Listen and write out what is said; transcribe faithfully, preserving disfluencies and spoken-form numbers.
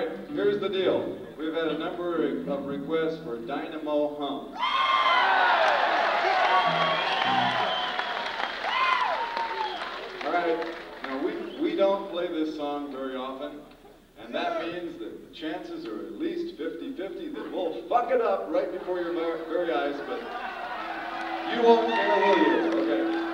right, here's the deal. We've had a number of requests for Dynamo Hum. All right, now we, we don't play this song very often, and that means that the chances are at least fifty-fifty that we'll fuck it up right before your very eyes, but you won't care, will you? Okay.